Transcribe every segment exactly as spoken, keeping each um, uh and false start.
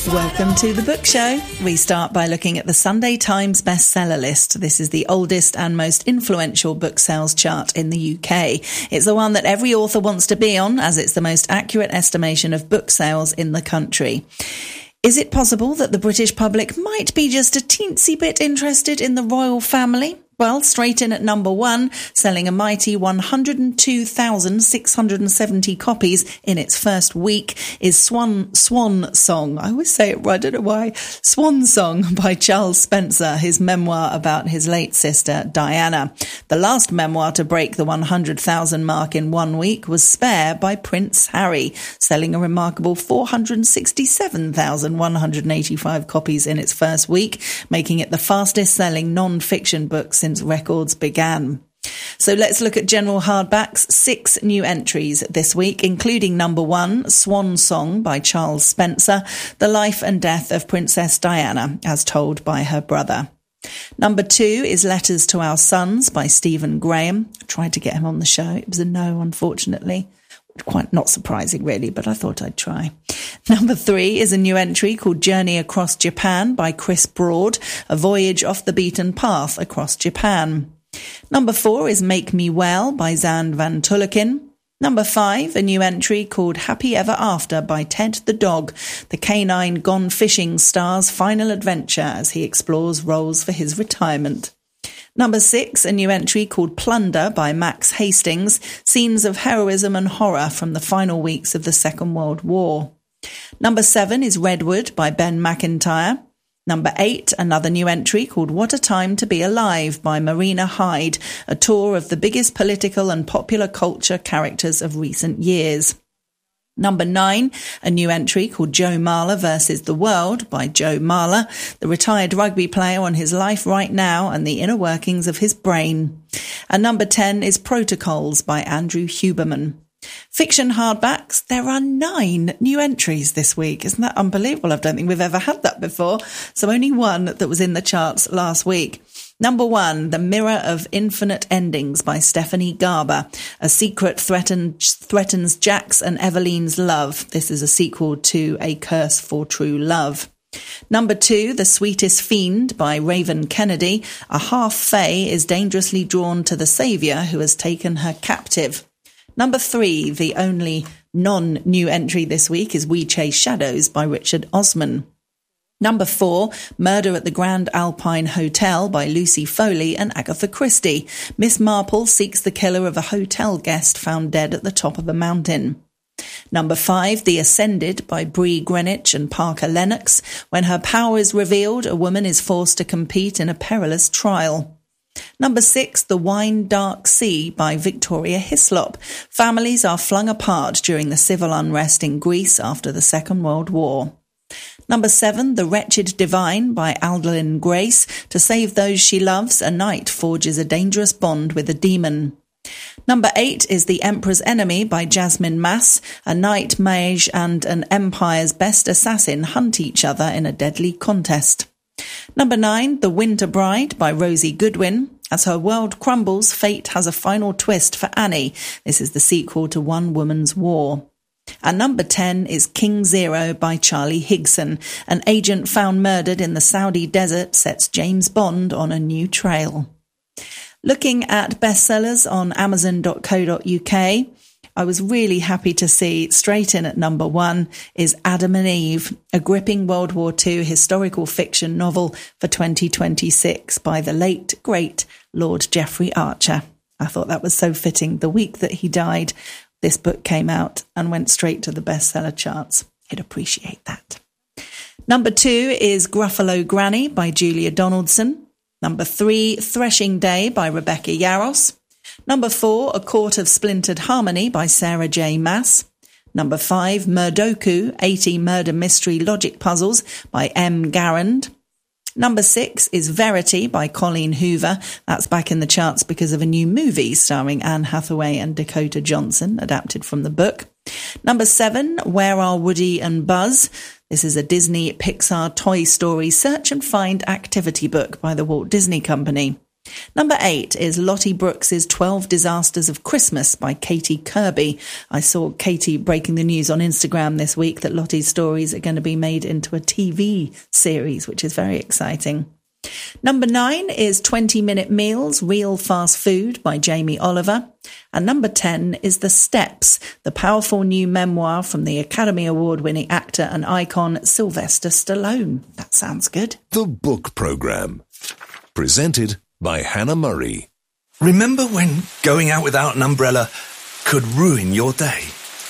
Welcome to The Book Show. We start by looking at the Sunday Times bestseller list. This is the oldest and most influential book sales chart in the U K. It's the one that every author wants to be on, as it's the most accurate estimation of book sales in the country. Is it possible that the British public might be just a teensy bit interested in the royal family? Well, straight in at number one, selling a mighty one hundred two thousand six hundred seventy copies in its first week, is Swan Swan Song. I always say it right, I don't know why. Swan Song by Charles Spencer, his memoir about his late sister Diana. The last memoir to break the one hundred thousand mark in one week was Spare by Prince Harry, selling a remarkable four hundred sixty-seven thousand one hundred eighty-five copies in its first week, making it the fastest selling non-fiction book since since records began. So let's look at general hardbacks. Six new entries this week, including number one, Swan Song by Charles Spencer, the life and death of Princess Diana, as told by her brother. Number two is Letters to Our Sons by Stephen Graham. I tried to get him on the show. It was a no, unfortunately. Quite not surprising, really, but I thought I'd try. Number three is a new entry called Journey Across Japan by Chris Broad, a voyage off the beaten path across Japan. Number four is Make Me Well by Zan van Tulleken. Number five, a new entry called Happy Ever After by Ted the Dog, the canine gone fishing star's final adventure as he explores roles for his retirement. Number six, a new entry called Plunder by Max Hastings, scenes of heroism and horror from the final weeks of the Second World War. Number seven is Redwood by Ben McIntyre. Number eight, another new entry called What a Time to Be Alive by Marina Hyde, a tour of the biggest political and popular culture characters of recent years. Number nine, a new entry called Joe Marler versus the World by Joe Marler, the retired rugby player on his life right now and the inner workings of his brain. And number ten is Protocols by Andrew Huberman. Fiction hardbacks, there are nine new entries this week. Isn't that unbelievable? I don't think we've ever had that before. So only one that was in the charts last week. Number one, The Mirror of Infinite Endings by Stephanie Garber. A secret threatens, threatens Jack's and Eveline's love. This is a sequel to A Curse for True Love. Number two, The Sweetest Fiend by Raven Kennedy. A half-fae is dangerously drawn to the saviour who has taken her captive. Number three, the only non-new entry this week is We Chase Shadows by Richard Osman. Number four, Murder at the Grand Alpine Hotel by Lucy Foley and Agatha Christie. Miss Marple seeks the killer of a hotel guest found dead at the top of a mountain. Number five, The Ascended by Bree Greenwich and Parker Lennox. When her power is revealed, a woman is forced to compete in a perilous trial. Number six, The Wine Dark Sea by Victoria Hislop. Families are flung apart during the civil unrest in Greece after the Second World War. Number seven, The Wretched Divine by Aldalyn Grace. To save those she loves, a knight forges a dangerous bond with a demon. Number eight is The Emperor's Enemy by Jasmine Mass. A knight, mage and an empire's best assassin hunt each other in a deadly contest. Number nine, The Winter Bride by Rosie Goodwin. As her world crumbles, fate has a final twist for Annie. This is the sequel to One Woman's War. And number ten is King Zero by Charlie Higson. An agent found murdered in the Saudi desert sets James Bond on a new trail. Looking at bestsellers on amazon dot co dot uk, I was really happy to see straight in at number one is Adam and Eve, a gripping World War Two historical fiction novel for twenty twenty-six by the late, great Lord Jeffrey Archer. I thought that was so fitting. The week that he died, this book came out and went straight to the bestseller charts. He'd appreciate that. Number two is Gruffalo Granny by Julia Donaldson. Number three, Threshing Day by Rebecca Yarros. Number four, A Court of Splintered Harmony by Sarah J. Maas. Number five, Murdoku, eighty Murder Mystery Logic Puzzles by M. Garand. Number six is Verity by Colleen Hoover. That's back in the charts because of a new movie starring Anne Hathaway and Dakota Johnson, adapted from the book. Number seven, Where Are Woody and Buzz? This is a Disney Pixar Toy Story search and find activity book by the Walt Disney Company. Number eight is Lottie Brooks's twelve Disasters of Christmas by Katie Kirby. I saw Katie breaking the news on Instagram this week that Lottie's stories are going to be made into a T V series, which is very exciting. Number nine is twenty minute Meals, Real Fast Food by Jamie Oliver. And number ten is The Steps, the powerful new memoir from the Academy Award-winning actor and icon Sylvester Stallone. That sounds good. The Book Programme. Presented by Hannah Murray. Remember when going out without an umbrella could ruin your day?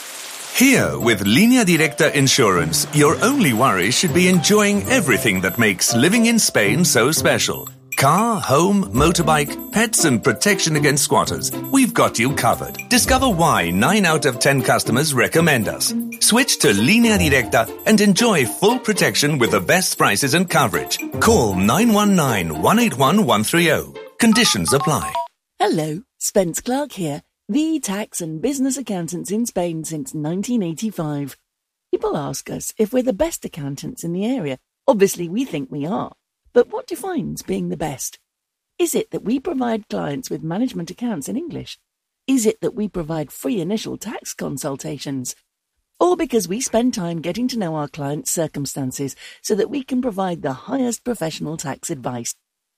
Here, with Línea Directa Insurance, your only worry should be enjoying everything that makes living in Spain so special. Car, home, motorbike, pets and protection against squatters. We've got you covered. Discover why nine out of ten customers recommend us. Switch to Línea Directa and enjoy full protection with the best prices and coverage. Call nine one nine, one eight one, one three zero. Conditions apply. Hello, Spence Clark here, the tax and business accountants in Spain since nineteen eighty-five. People ask us if we're the best accountants in the area. Obviously, we think we are. But what defines being the best? Is it that we provide clients with management accounts in English? Is it that we provide free initial tax consultations? Or because we spend time getting to know our clients' circumstances so that we can provide the highest professional tax advice?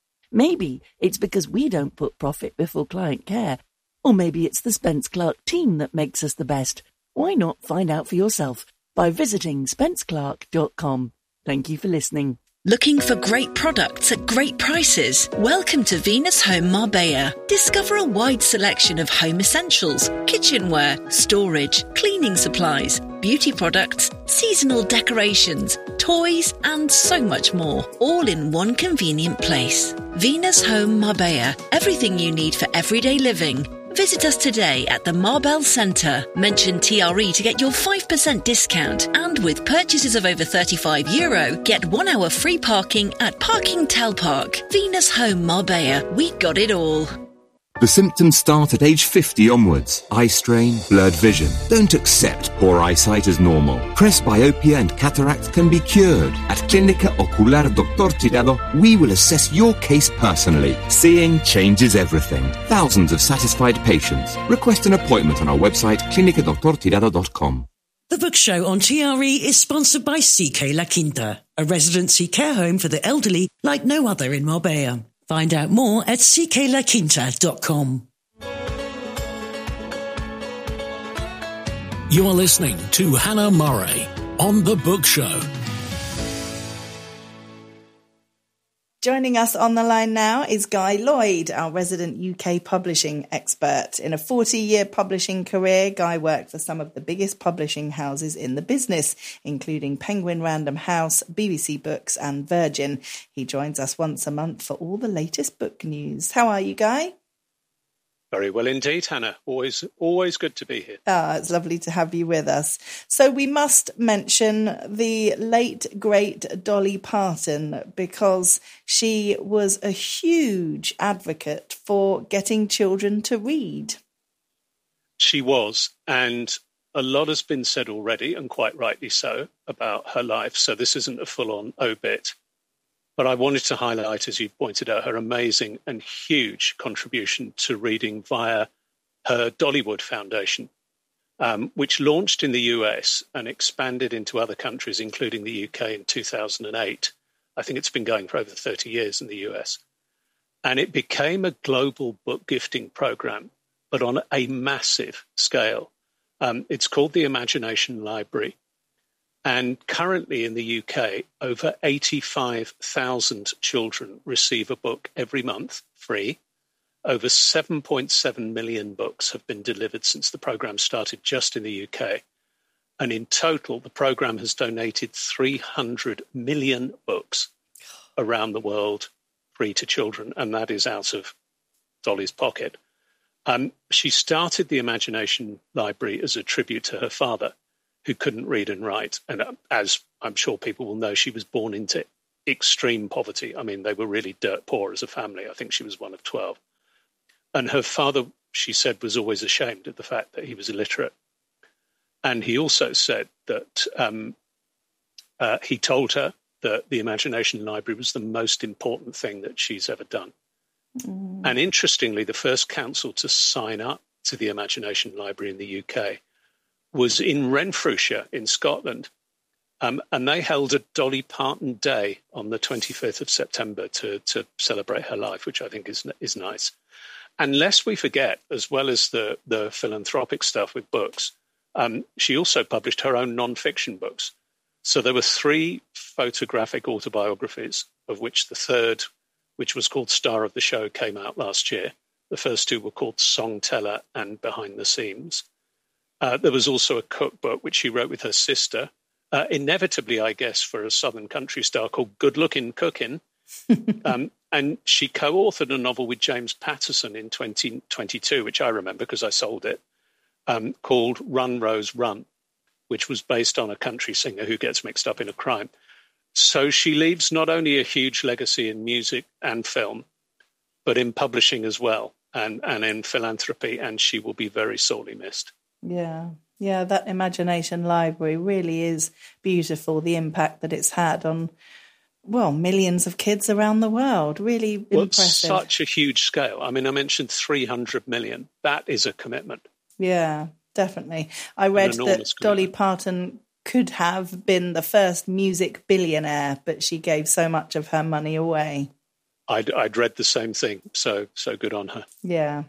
Maybe it's because we don't put profit before client care. Or maybe it's the Spence Clark team that makes us the best. Why not find out for yourself by visiting spence clark dot com. Thank you for listening. Looking for great products at great prices? Welcome to Venus Home Marbella. Discover a wide selection of home essentials, kitchenware, storage, cleaning supplies, beauty products, seasonal decorations, toys, and so much more, all in one convenient place. Venus Home Marbella. Everything you need for everyday living. Visit us today at the Marbell Centre. Mention T R E to get your five percent discount. And with purchases of over thirty-five euro, get one hour free parking at Parking Tel Park. Venus Home Marbella. We got it all. The symptoms start at age fifty onwards. Eye strain, blurred vision. Don't accept poor eyesight as normal. Presbyopia and cataract can be cured. At Clínica Ocular Doctor Tirado, we will assess your case personally. Seeing changes everything. Thousands of satisfied patients. Request an appointment on our website, clinica doctor tirado dot com. The Book Show on T R E is sponsored by C K La Quinta, a residency care home for the elderly like no other in Marbella. Find out more at c k la quinta dot com. You're listening to Hannah Murray on The Book Show. Joining us on the line now is Guy Lloyd, our resident U K publishing expert. In a forty-year publishing career, Guy worked for some of the biggest publishing houses in the business, including Penguin Random House, B B C Books and Virgin. He joins us once a month for all the latest book news. How are you, Guy? Very well indeed, Hannah. Always, always good to be here. Ah, it's lovely to have you with us. So we must mention the late, great Dolly Parton, because she was a huge advocate for getting children to read. She was, and a lot has been said already, and quite rightly so, about her life. So this isn't a full-on obit. But I wanted to highlight, as you pointed out, her amazing and huge contribution to reading via her Dollywood Foundation, um, which launched in the U S and expanded into other countries, including the U K in two thousand eight. I think it's been going for over thirty years in the U S. And it became a global book gifting program, but on a massive scale. Um, it's called the Imagination Library. And currently in the U K, over eighty-five thousand children receive a book every month, free. Over seven point seven million books have been delivered since the programme started just in the U K. And in total, the programme has donated three hundred million books around the world, free to children. And that is out of Dolly's pocket. Um, she started the Imagination Library as a tribute to her father, who couldn't read and write. And as I'm sure people will know, she was born into extreme poverty. I mean, they were really dirt poor as a family. I think she was one of twelve. And her father, she said, was always ashamed of the fact that he was illiterate. And he also said that um, uh, he told her that the Imagination Library was the most important thing that she's ever done. Mm. Mm. And interestingly, the first council to sign up to the Imagination Library in the U K was in Renfrewshire in Scotland. Um, and they held a Dolly Parton Day on the twenty-fifth of September to, to celebrate her life, which I think is is nice. And lest we forget, as well as the, the philanthropic stuff with books, um, she also published her own non-fiction books. So there were three photographic autobiographies, of which the third, which was called Star of the Show, came out last year. The first two were called Song Teller and Behind the Seams. Uh, there was also a cookbook, which she wrote with her sister, uh, inevitably, I guess, for a Southern country star, called Good Looking Cooking. um, and she co-authored a novel with James Patterson in twenty twenty-two, which I remember because I sold it, um, called Run, Rose, Run, which was based on a country singer who gets mixed up in a crime. So she leaves not only a huge legacy in music and film, but in publishing as well, and, and in philanthropy, and she will be very sorely missed. Yeah, yeah, that Imagination Library really is beautiful, the impact that it's had on, well, millions of kids around the world. Really well, impressive. Such a huge scale. I mean, I mentioned three hundred million. That is a commitment. Yeah, definitely. I read that commitment. Dolly Parton could have been the first music billionaire, but she gave so much of her money away. I'd, I'd read the same thing, so so good on her. Yeah.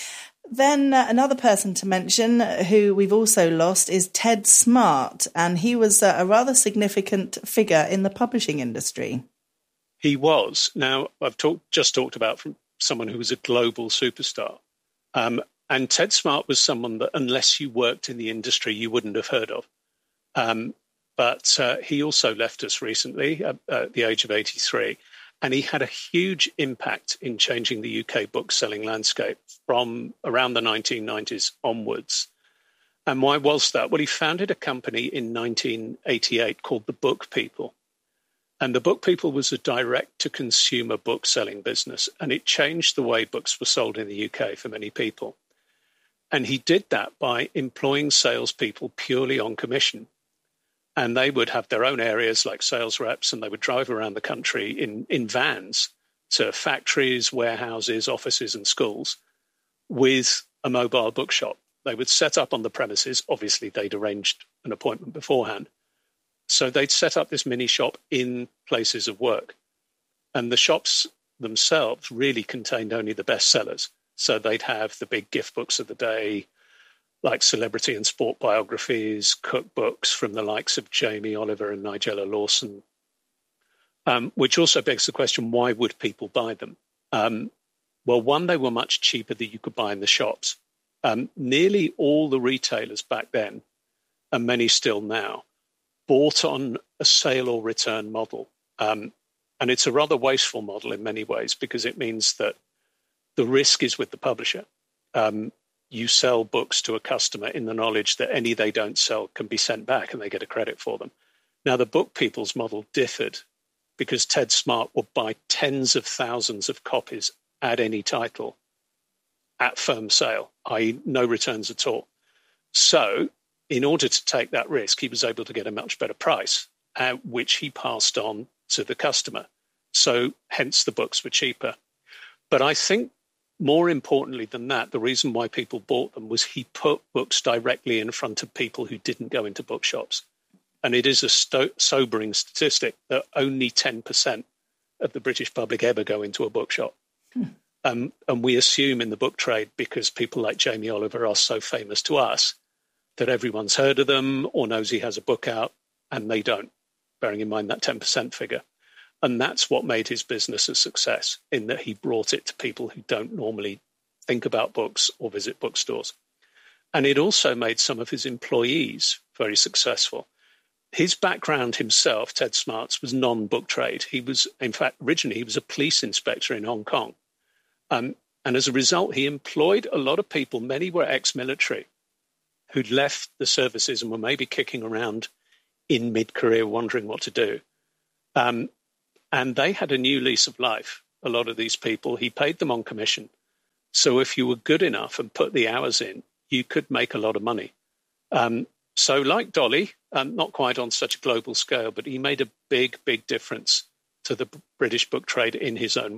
Then uh, another person to mention who we've also lost is Ted Smart, and he was uh, a rather significant figure in the publishing industry. He was. Now, I've talked, just talked about from someone who was a global superstar. Um, and Ted Smart was someone that, unless you worked in the industry, you wouldn't have heard of. Um, but uh, he also left us recently at, at the age of eighty-three. And he had a huge impact in changing the U K book-selling landscape from around the nineteen nineties onwards. And why was that? Well, he founded a company in nineteen eighty-eight called The Book People. And The Book People was a direct-to-consumer book-selling business, and it changed the way books were sold in the U K for many people. And he did that by employing salespeople purely on commission. And they would have their own areas like sales reps, and they would drive around the country in, in vans to factories, warehouses, offices and schools with a mobile bookshop. They would set up on the premises. Obviously, they'd arranged an appointment beforehand. So they'd set up this mini shop in places of work. And the shops themselves really contained only the best sellers. So they'd have the big gift books of the day, like celebrity and sport biographies, cookbooks from the likes of Jamie Oliver and Nigella Lawson, um, which also begs the question, why would people buy them? Um, well, one, they were much cheaper than you could buy in the shops. Um, nearly all the retailers back then, and many still now, bought on a sale or return model. Um, and it's a rather wasteful model in many ways, because it means that the risk is with the publisher. Um, You sell books to a customer in the knowledge that any they don't sell can be sent back and they get a credit for them. Now, the Book People's model differed because Ted Smart would buy tens of thousands of copies at any title at firm sale, that is no returns at all. So in order to take that risk, he was able to get a much better price, uh, which he passed on to the customer. So hence the books were cheaper. But I think more importantly than that, the reason why people bought them was he put books directly in front of people who didn't go into bookshops. And it is a sto- sobering statistic that only ten percent of the British public ever go into a bookshop. Hmm. Um, and we assume in the book trade, because people like Jamie Oliver are so famous to us, that everyone's heard of them or knows he has a book out, and they don't, bearing in mind that ten percent figure. And that's what made his business a success, in that he brought it to people who don't normally think about books or visit bookstores. And it also made some of his employees very successful. His background himself, Ted Smart's, was non-book trade. He was, in fact, originally he was a police inspector in Hong Kong. Um, and as a result, he employed a lot of people, many were ex-military, who'd left the services and were maybe kicking around in mid-career wondering what to do. Um, And they had a new lease of life, a lot of these people. He paid them on commission. So if you were good enough and put the hours in, you could make a lot of money. Um, so like Dolly, um, not quite on such a global scale, but he made a big, big difference to the British book trade in his own way.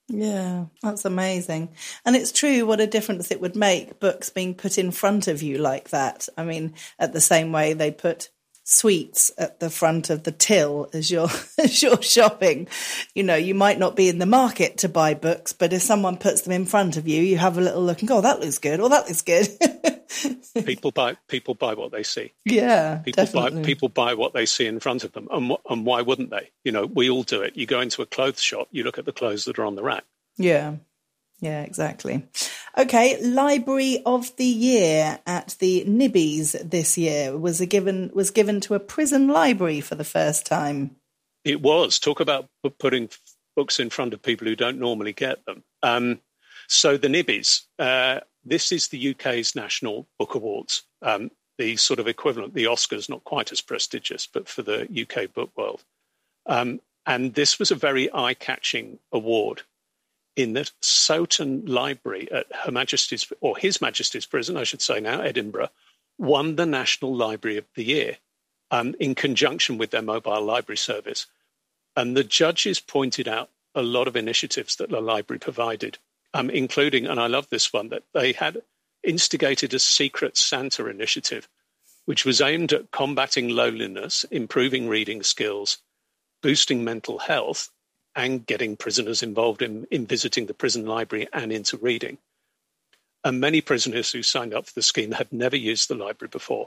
Yeah, that's amazing. And it's true what a difference it would make, books being put in front of you like that. I mean, at the same way they put sweets at the front of the till as you're, as you're shopping. You know, you might not be in the market to buy books, but if someone puts them in front of you, you have a little look and go, oh, that looks good, or that looks good. people buy people buy what they see. Yeah, people definitely. buy people buy what they see in front of them, and wh- and why wouldn't they? You know, we all do it. You go into a clothes shop, you look at the clothes that are on the rack. Yeah, yeah, exactly. Okay, Library of the Year at the Nibbies this year was a given was given to a prison library for the first time. It was. Talk about p- putting books in front of people who don't normally get them. Um, so the Nibbies. Uh, This is the U K's National Book Awards, um, the sort of equivalent, the Oscars, not quite as prestigious, but for the U K book world. Um, and this was a very eye-catching award in that Saughton Library at Her Majesty's, or His Majesty's Prison, I should say now, Edinburgh, won the National Library of the Year um, in conjunction with their mobile library service. And the judges pointed out a lot of initiatives that the library provided. Um, including, and I love this one, that they had instigated a Secret Santa initiative, which was aimed at combating loneliness, improving reading skills, boosting mental health, and getting prisoners involved in, in visiting the prison library and into reading. And many prisoners who signed up for the scheme had never used the library before.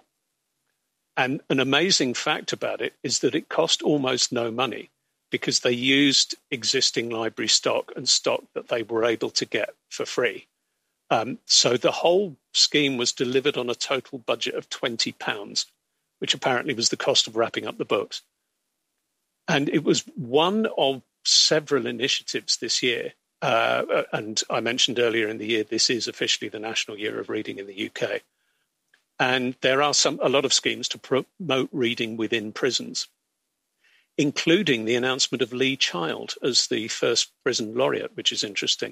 And an amazing fact about it is that it cost almost no money, because they used existing library stock and stock that they were able to get for free. Um, so the whole scheme was delivered on a total budget of twenty pounds, which apparently was the cost of wrapping up the books. And it was one of several initiatives this year. Uh, and I mentioned earlier in the year, this is officially the National Year of Reading in the U K. And there are some a lot of schemes to promote reading within prisons, including the announcement of Lee Child as the first prison laureate, which is interesting.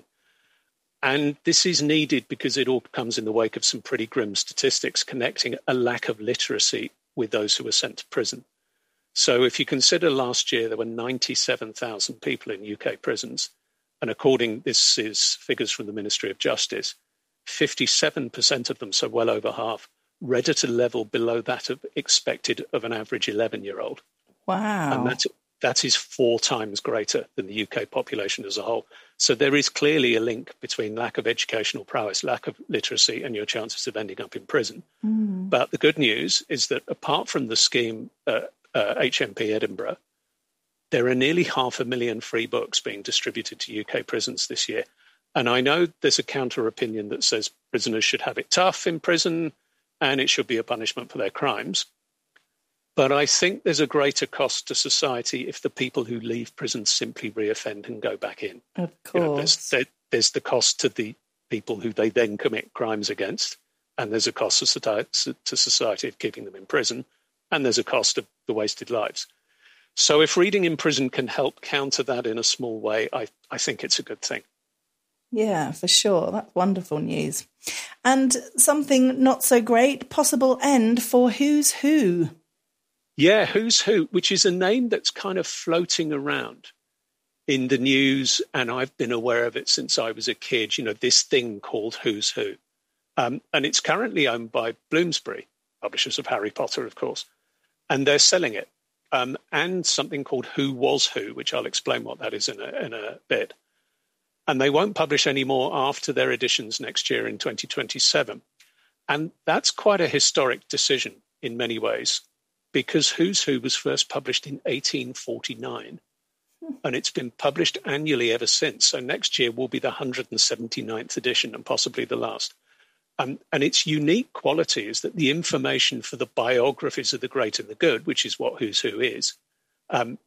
And this is needed because it all comes in the wake of some pretty grim statistics connecting a lack of literacy with those who were sent to prison. So if you consider last year, there were ninety-seven thousand people in U K prisons. And according, this is figures from the Ministry of Justice, fifty-seven percent of them, so well over half, read at a level below that of expected of an average eleven-year-old. Wow. And that, that is four times greater than the U K population as a whole. So there is clearly a link between lack of educational prowess, lack of literacy, and your chances of ending up in prison. Mm. But the good news is that apart from the scheme uh, uh, H M P Edinburgh, there are nearly half a million free books being distributed to U K prisons this year. And I know there's a counter opinion that says prisoners should have it tough in prison and it should be a punishment for their crimes. But I think there's a greater cost to society if the people who leave prison simply reoffend and go back in. Of course. You know, there's, there, there's the cost to the people who they then commit crimes against, and there's a cost to society, to society of keeping them in prison, and there's a cost of the wasted lives. So if reading in prison can help counter that in a small way, I, I think it's a good thing. Yeah, for sure. That's wonderful news. And something not so great, possible end for Who's Who. Yeah, Who's Who, which is a name that's kind of floating around in the news, and I've been aware of it since I was a kid, you know, this thing called Who's Who. Um, and it's currently owned by Bloomsbury, publishers of Harry Potter, of course, and they're selling it. Um, and something called Who Was Who, which I'll explain what that is in a, in a bit. And they won't publish any more after their editions next year in twenty twenty-seven. And that's quite a historic decision in many ways, because Who's Who was first published in eighteen forty-nine, and it's been published annually ever since. So next year will be the one hundred seventy-ninth edition and possibly the last. Um, and its unique quality is that the information for the biographies of the great and the good, which is what Who's Who is, um,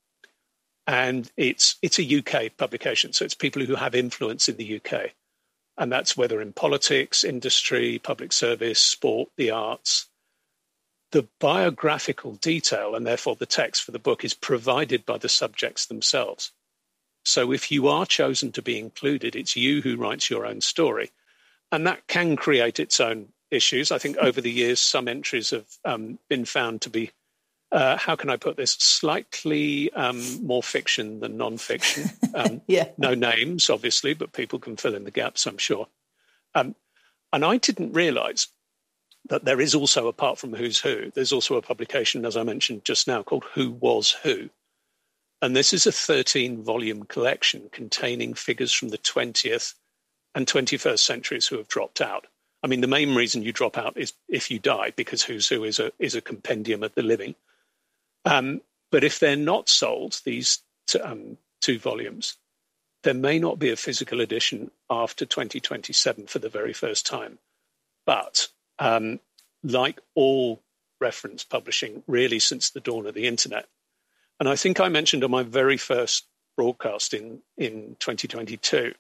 and it's it's a U K publication, so it's people who have influence in the U K. And that's whether in politics, industry, public service, sport, the arts. The biographical detail, and therefore the text for the book, is provided by the subjects themselves. So if you are chosen to be included, it's you who writes your own story. And that can create its own issues. I think over the years, some entries have um, been found to be uh, how can I put this, slightly um, more fiction than non-fiction. Um, yeah. No names, obviously, but people can fill in the gaps, I'm sure. Um, and I didn't realise that there is also, apart from Who's Who, there's also a publication, as I mentioned just now, called Who Was Who. And this is a thirteen-volume collection containing figures from the twentieth and twenty-first centuries who have dropped out. I mean, the main reason you drop out is if you die, because Who's Who is a is a compendium of the living. Um, but if they're not sold, these t- um, two volumes, there may not be a physical edition after twenty twenty-seven for the very first time. But um, like all reference publishing, really since the dawn of the internet, and I think I mentioned on my very first broadcast in, in twenty twenty-two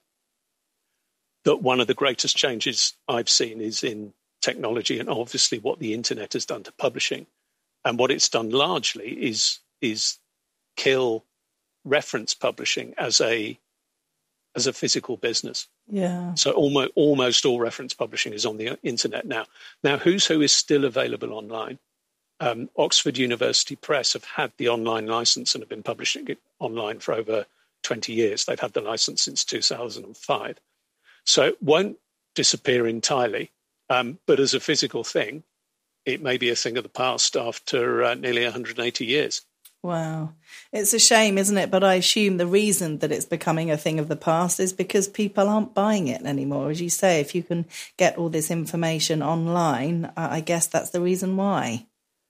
that one of the greatest changes I've seen is in technology and obviously what the internet has done to publishing. And what it's done largely is, is kill reference publishing as a as a physical business. Yeah. So almost, almost all reference publishing is on the internet now. Now, Who's Who is still available online. Um, Oxford University Press have had the online license and have been publishing it online for over twenty years. They've had the license since two thousand five. So it won't disappear entirely, um, but as a physical thing, it may be a thing of the past after uh, nearly one hundred eighty years. Wow. It's a shame, isn't it? But I assume the reason that it's becoming a thing of the past is because people aren't buying it anymore. As you say, if you can get all this information online, I guess that's the reason why.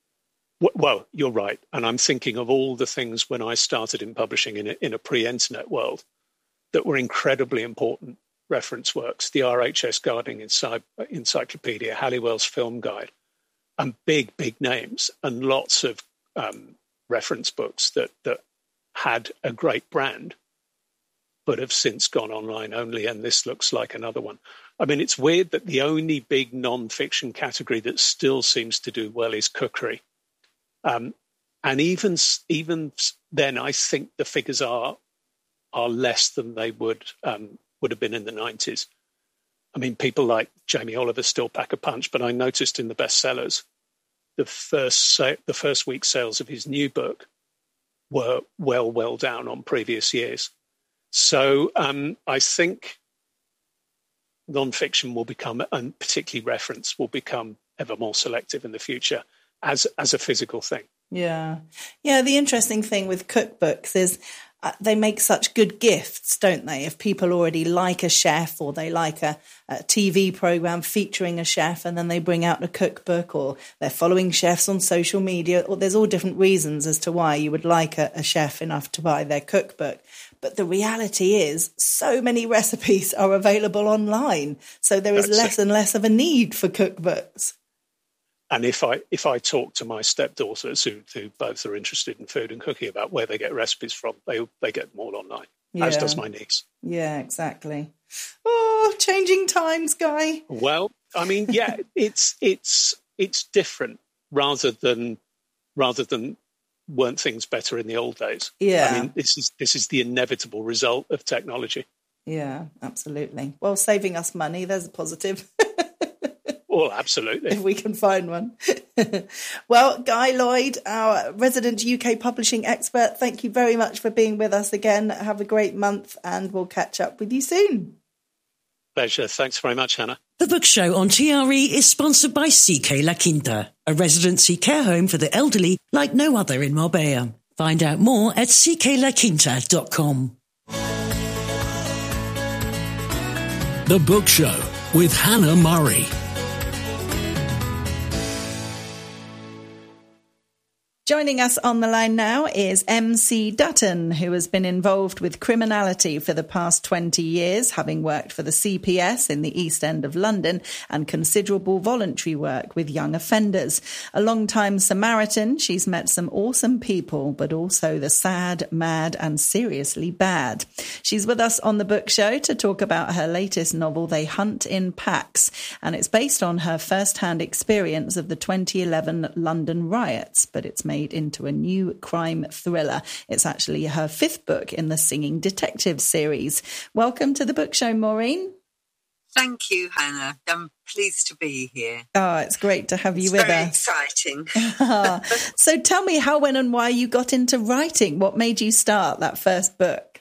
Well, you're right. And I'm thinking of all the things when I started in publishing in a, in a pre-internet world that were incredibly important reference works. The R H S Guarding Ency- Encyclopedia, Halliwell's Film Guide, and big, big names and lots of um, reference books that, that had a great brand, but have since gone online only. And this looks like another one. I mean, it's weird that the only big non-fiction category that still seems to do well is cookery. Um, and even even then, I think the figures are are less than they would um, would have been in the nineties. I mean, people like Jamie Oliver still pack a punch, but I noticed in the bestsellers, the first sa- the first week sales of his new book were well, well down on previous years. So um, I think non-fiction will become, and particularly reference, will become ever more selective in the future as as a physical thing. Yeah. Yeah, the interesting thing with cookbooks is uh, they make such good gifts, don't they? If people already like a chef or they like a, a T V program featuring a chef and then they bring out a cookbook, or they're following chefs on social media, or there's all different reasons as to why you would like a, a chef enough to buy their cookbook. But the reality is so many recipes are available online. So there is That's less it. and less of a need for cookbooks. And if I if I talk to my stepdaughters, who, who both are interested in food and cooking, about where they get recipes from, they they get them all online, Yeah. as does my niece. Yeah, exactly. Oh, changing times, Guy. Well, I mean, yeah, it's it's it's different rather than rather than weren't things better in the old days. Yeah. I mean, this is this is the inevitable result of technology. Yeah, absolutely. Well, saving us money, there's a positive. Well, absolutely. If we can find one. Well, Guy Lloyd, our resident U K publishing expert, thank you very much for being with us again. Have a great month and we'll catch up with you soon. Pleasure. Thanks very much, Hannah. The Book Show on T R E is sponsored by C K La Quinta, a residency care home for the elderly like no other in Marbella. Find out more at c k la quinta dot com. The Book Show with Hannah Murray. Joining us on the line now is M C Dutton, who has been involved with criminality for the past twenty years, having worked for the C P S in the East End of London and considerable voluntary work with young offenders. A long-time Samaritan, she's met some awesome people, but also the sad, mad and seriously bad. She's with us on the Book Show to talk about her latest novel, They Hunt in Packs, and it's based on her first-hand experience of the twenty eleven London riots, but it's made into a new crime thriller. It's actually her fifth book in the Singing Detective series. Welcome to the Book Show, Maureen. Thank you, Hannah. I'm pleased to be here. Oh, it's great to have you it's with very us. Exciting. So tell me how, when and why you got into writing. What made you start that first book?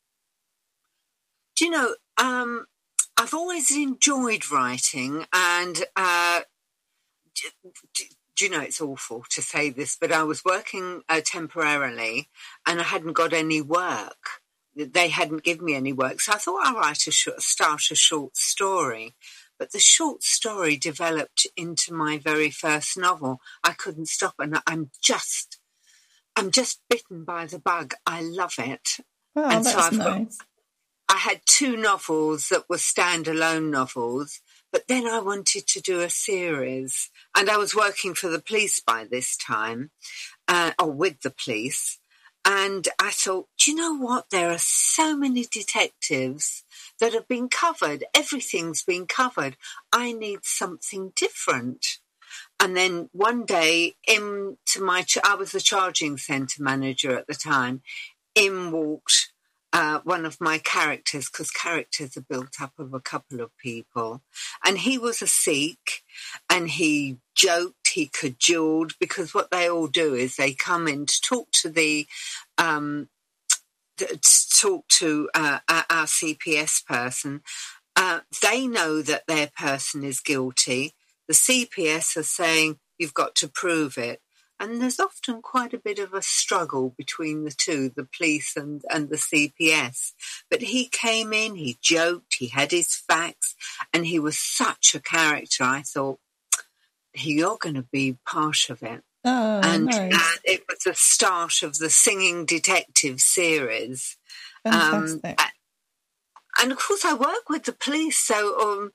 Do you know, um, I've always enjoyed writing, and uh, do, do you know, it's awful to say this, but I was working uh, temporarily and I hadn't got any work. They hadn't given me any work. So I thought I'll write a short, start a short story. But the short story developed into my very first novel. I couldn't stop, and I'm just, I'm just bitten by the bug. I love it. Oh, and that's so I've nice. got, I had two novels that were standalone novels, but then I wanted to do a series. And I was working for the police by this time, uh, or with the police. And I thought, do you know what? There are so many detectives that have been covered. Everything's been covered. I need something different. And then one day, into my ch- I was the charging centre manager at the time. In walked uh, one of my characters, because characters are built up of a couple of people. And he was a Sikh, and he joked, he cajoled, because what they all do is they come in to talk to the, um, to talk to uh, our C P S person. Uh, they know that their person is guilty. The C P S are saying, you've got to prove it. And there's often quite a bit of a struggle between the two, the police and, and the C P S. But he came in, he joked, he had his facts, and he was such a character. I thought, you're going to be part of it. Oh, and nice. uh, it was the start of the Singing Detective series. Fantastic. Um, and of course, I work with the police, so um,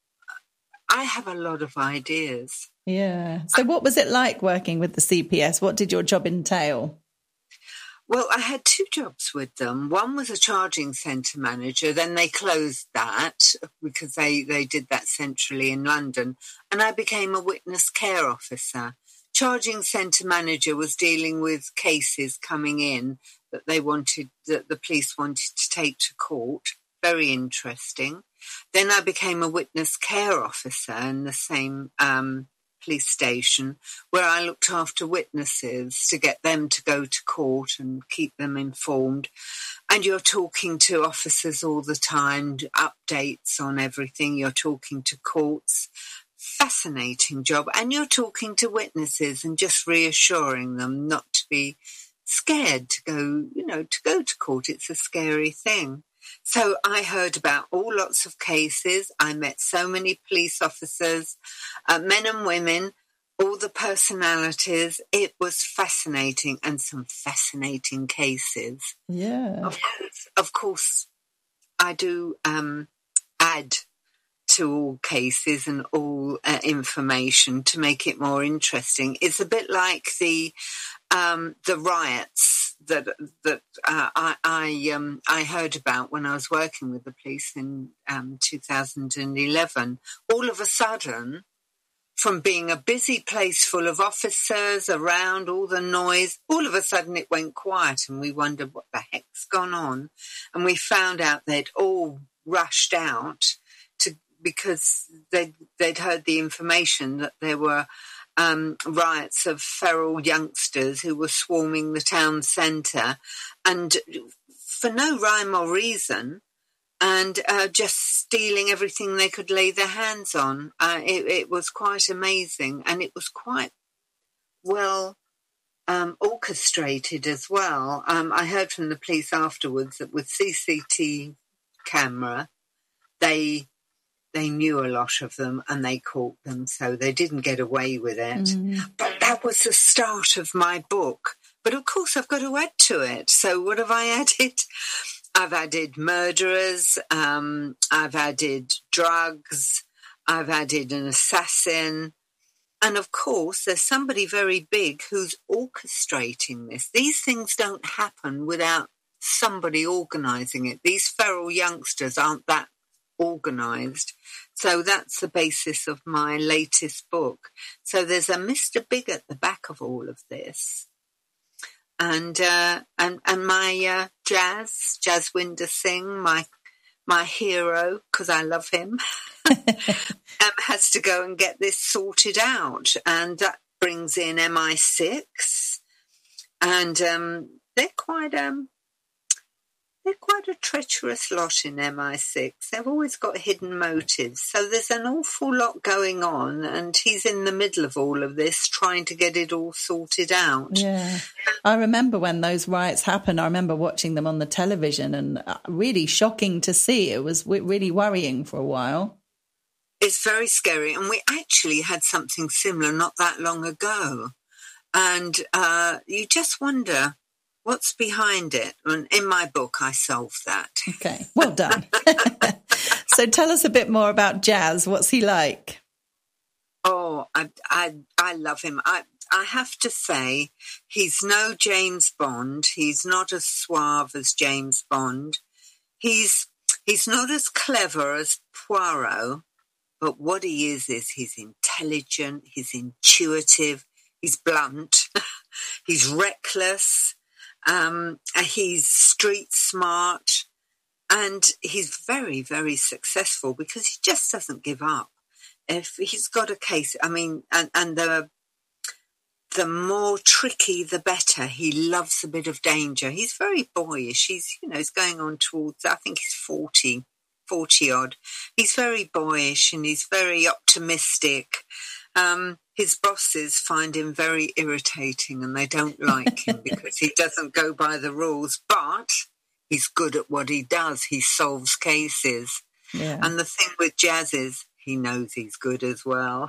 I have a lot of ideas. Yeah. So what was it like working with the C P S? What did your job entail? Well, I had two jobs with them. One was a charging centre manager. Then they closed that because they, they did that centrally in London. And I became a witness care officer. Charging centre manager was dealing with cases coming in that they wanted, that the police wanted to take to court. Very interesting. Then I became a witness care officer in the same um police station, where I looked after witnesses to get them to go to court and keep them informed. And you're talking to officers all the time, updates on everything. You're talking to courts. Fascinating job. And you're talking to witnesses and just reassuring them not to be scared to go, you know, to go to court. It's a scary thing. So I heard about all lots of cases. I met so many police officers, uh, men and women, all the personalities. It was fascinating, and some fascinating cases. Yeah. Of course, of course I do um, add to all cases and all uh, information to make it more interesting. It's a bit like the um, the riots that that uh, I I, um, I heard about when I was working with the police in um, two thousand eleven. All of a sudden, from being a busy place full of officers around, all the noise, all of a sudden it went quiet, and we wondered what the heck's gone on. And we found out they'd all rushed out to because they'd, they'd heard the information that there were Um, riots of feral youngsters who were swarming the town centre, and for no rhyme or reason, and uh, just stealing everything they could lay their hands on. Uh, it, it was quite amazing, and it was quite well um, orchestrated as well. Um, I heard from the police afterwards that with C C T V camera, they... They knew a lot of them and they caught them, so they didn't get away with it. Mm. But that was the start of my book. But of course, I've got to add to it. So what have I added? I've added murderers, um, I've added drugs, I've added an assassin. And of course, there's somebody very big who's orchestrating this. These things don't happen without somebody organising it. These feral youngsters aren't that organised. So that's the basis of my latest book. So there's a Mister Big at the back of all of this. And uh, and and my uh, Jazz, Jaswinder Singh, my my hero, because I love him, um, has to go and get this sorted out. And that brings in M I six. And um, they're quite... Um, They're quite a treacherous lot in M I six. They've always got hidden motives. So there's an awful lot going on, and he's in the middle of all of this, trying to get it all sorted out. Yeah. I remember when those riots happened, I remember watching them on the television, and really shocking to see. It was really worrying for a while. It's very scary. And we actually had something similar not that long ago. And uh, you just wonder... what's behind it? And in my book, I solved that. Okay, well done. So tell us a bit more about Jazz. What's he like? Oh, I I, I love him. I, I have to say, he's no James Bond. He's not as suave as James Bond. He's he's not as clever as Poirot, but what he is is he's intelligent, he's intuitive, he's blunt, he's reckless. Um, he's street smart, and he's very, very successful because he just doesn't give up. If he's got a case, I mean, and, and the the more tricky, the better. He loves a bit of danger. He's very boyish. He's, you know, he's going on towards, I think he's forty, forty odd. He's very boyish and he's very optimistic. Um, his bosses find him very irritating and they don't like him because he doesn't go by the rules, but he's good at what he does. He solves cases. Yeah. And the thing with Jazz is he knows he's good as well.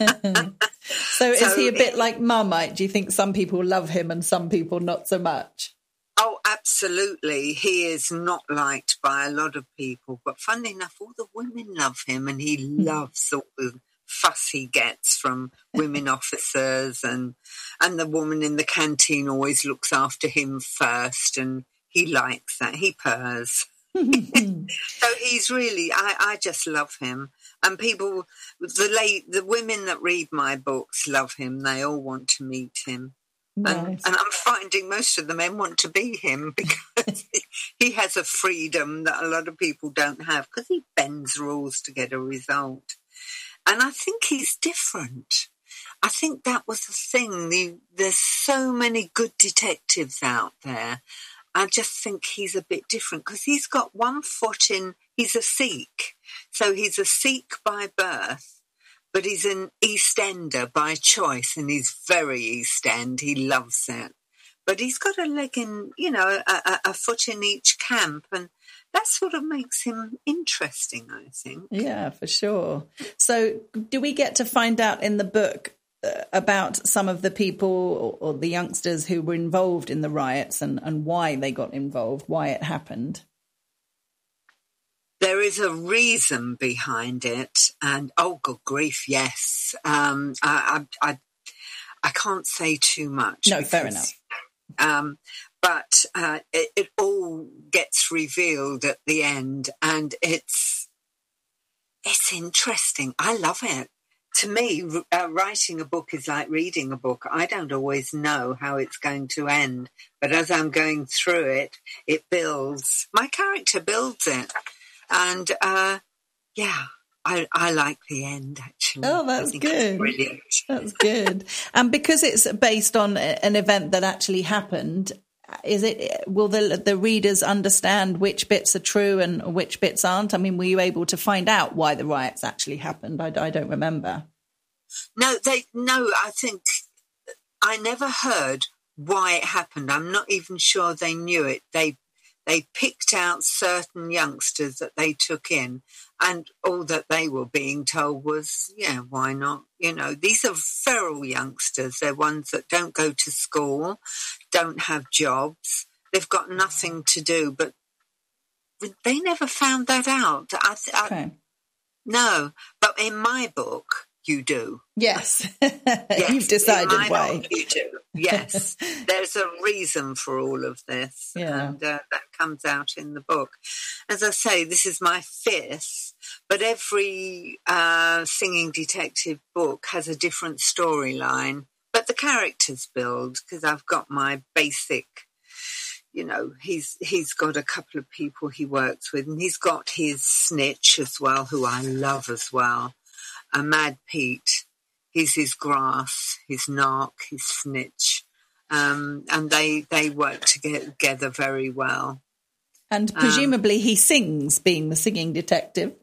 So is so he a bit it, like Marmite? Do you think some people love him and some people not so much? Oh, absolutely. He is not liked by a lot of people, but funnily enough, all the women love him and he loves all the fuss he gets from women officers, and and the woman in the canteen always looks after him first, and he likes that. He purrs. So he's really, I, I just love him. And people, the late, the women that read my books love him. They all want to meet him. Nice. And, and I'm finding most of the men want to be him because he has a freedom that a lot of people don't have because he bends rules to get a result. And I think he's different. I think that was the thing. The, there's so many good detectives out there. I just think he's a bit different because he's got one foot in, he's a Sikh. So he's a Sikh by birth, but he's an East Ender by choice, and he's very East End. He loves it. But he's got a leg in, you know, a, a, a foot in each camp, and that sort of makes him interesting, I think. Yeah, for sure. So do we get to find out in the book uh, about some of the people or, or the youngsters who were involved in the riots and, and why they got involved, why it happened? There is a reason behind it, and oh, good grief, yes. Um, I, I, I, I can't say too much. No, because, fair enough. Um, but uh, it, it all gets revealed at the end, and it's it's interesting. I love it. To me, uh, writing a book is like reading a book. I don't always know how it's going to end, but as I'm going through it, it builds. My character builds it. And, uh, yeah, I, I like the end, actually. Oh, that's good. Brilliant. That's good. And because it's based on an event that actually happened, is it? Will the the readers understand which bits are true and which bits aren't? I mean, were you able to find out why the riots actually happened? I, I don't remember. No, they. No, I think I never heard why it happened. I'm not even sure they knew it. They They picked out certain youngsters that they took in, and all that they were being told was, yeah, why not? You know, these are feral youngsters. They're ones that don't go to school, don't have jobs. They've got nothing to do, but they never found that out. I, I, okay. No, but in my book, you do. Yes. Yes, you've decided in my why. Book, you do. Yes, there's a reason for all of this, yeah. and uh, that comes out in the book. As I say, this is my fifth, but every uh, singing detective book has a different storyline, but the characters build because I've got my basic, you know, he's he's got a couple of people he works with, and he's got his snitch as well, who I love as well, a Mad Pete. He's his grass, his narc, his snitch, um, and they they work together very well. And presumably um, he sings, being the singing detective.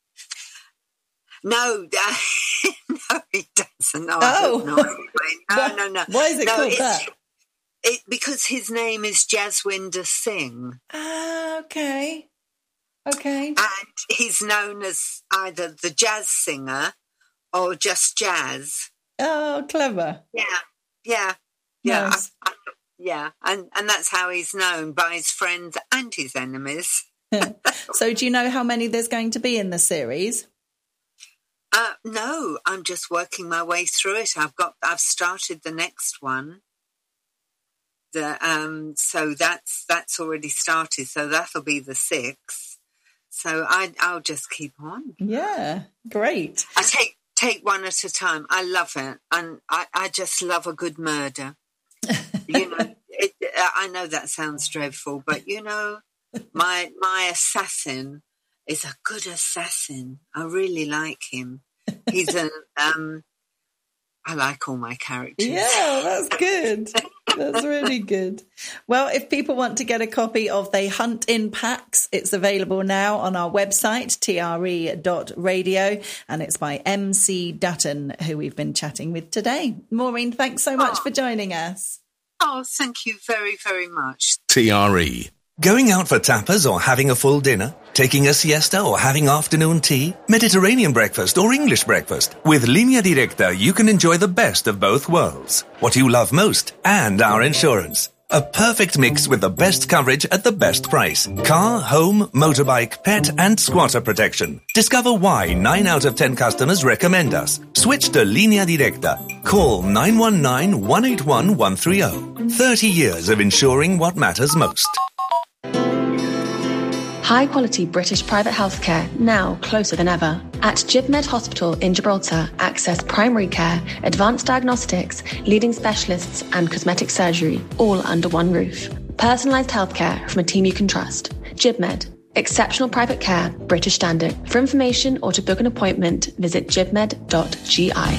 No, uh, no, he doesn't. No, oh, no, no, no, no. Why is it no, called that? It, because his name is Jaswinder Singh. Ah, okay. Okay. And he's known as either the jazz singer or just jazz. Oh, clever. Yeah, yeah, yeah. Nice. I, I, yeah, and, and that's how he's known by his friends and his enemies. So do you know how many there's going to be in the series? Uh, no, I'm just working my way through it. I've got, I've started the next one. The, um, so that's that's already started. So that'll be the sixth. So I, I'll just keep on. Yeah, great. I take take one at a time. I love it, and I, I just love a good murder. You know, it, I know that sounds dreadful, but you know, my my assassin is a good assassin. I really like him. He's a um. I like all my characters. Yeah, that's good. That's really good. Well, if people want to get a copy of They Hunt in Packs, it's available now on our website, T R E dot radio, and it's by M C Dutton, who we've been chatting with today. Maureen, thanks so much oh. for joining us. Oh, thank you very, very much. T R E. Going out for tapas or having a full dinner? Taking a siesta or having afternoon tea? Mediterranean breakfast or English breakfast? With Línea Directa, you can enjoy the best of both worlds. What you love most and our insurance. A perfect mix with the best coverage at the best price. Car, home, motorbike, pet and squatter protection. Discover why nine out of ten customers recommend us. Switch to Línea Directa. Call nine one nine, one eight one, one three zero. thirty years of insuring what matters most. High-quality British private healthcare, now closer than ever. At GibMed Hospital in Gibraltar, access primary care, advanced diagnostics, leading specialists and cosmetic surgery, all under one roof. Personalised healthcare from a team you can trust. GibMed. Exceptional private care, British standard. For information or to book an appointment, visit gibmed dot g i.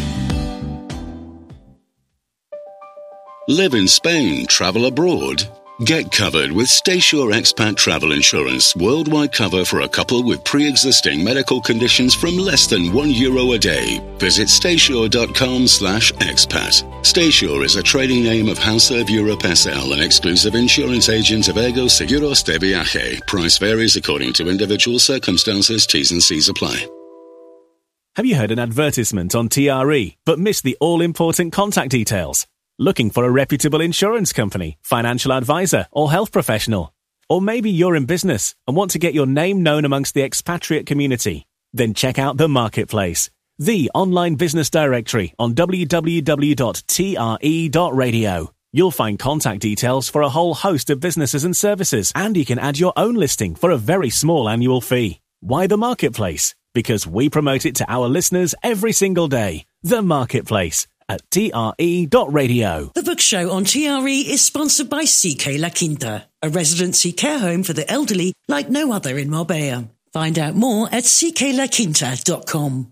Live in Spain, travel abroad. Get covered with StaySure Expat Travel Insurance. Worldwide cover for a couple with pre-existing medical conditions from less than one euro a day. Visit staysure.com slash expat. StaySure is a trading name of Hauserve Europe S L, an exclusive insurance agent of Ego Seguros de Viaje. Price varies according to individual circumstances. T's and C's apply. Have you heard an advertisement on T R E but missed the all-important contact details? Looking for a reputable insurance company, financial advisor, or health professional? Or maybe you're in business and want to get your name known amongst the expatriate community? Then check out The Marketplace, the online business directory on w w w dot t r e dot radio. You'll find contact details for a whole host of businesses and services, and you can add your own listing for a very small annual fee. Why The Marketplace? Because we promote it to our listeners every single day. The Marketplace at T R E dot radio. The Book Show on T R E is sponsored by C K La Quinta, a residency care home for the elderly like no other in Marbella. Find out more at c k la quinta dot com.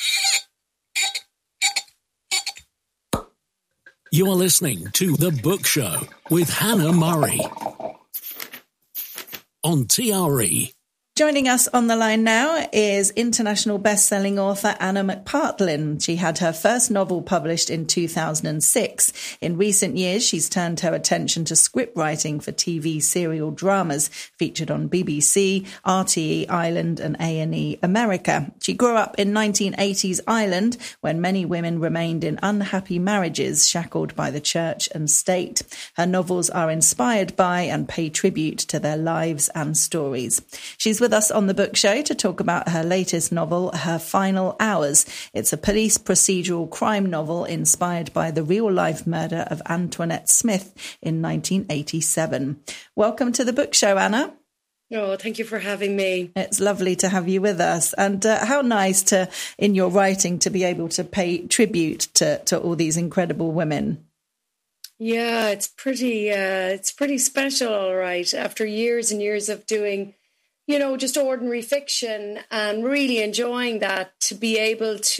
You're listening to The Book Show with Hannah Murray on T R E. Joining us on the line now is international best-selling author Anna McPartlin. She had her first novel published in two thousand six. In recent years, she's turned her attention to script writing for T V serial dramas featured on B B C, R T E Ireland and A and E America. She grew up in nineteen eighties Ireland when many women remained in unhappy marriages shackled by the church and state. Her novels are inspired by and pay tribute to their lives and stories. She's with us on the Book Show to talk about her latest novel, Her Final Hours. It's a police procedural crime novel inspired by the real-life murder of Antoinette Smith in nineteen eighty-seven. Welcome to the Book Show, Anna. Oh, thank you for having me. It's lovely to have you with us. And uh, how nice to, in your writing, to be able to pay tribute to, to all these incredible women. Yeah, it's pretty, uh, it's pretty special, all right. After years and years of doing, you know, just ordinary fiction and really enjoying that, to be able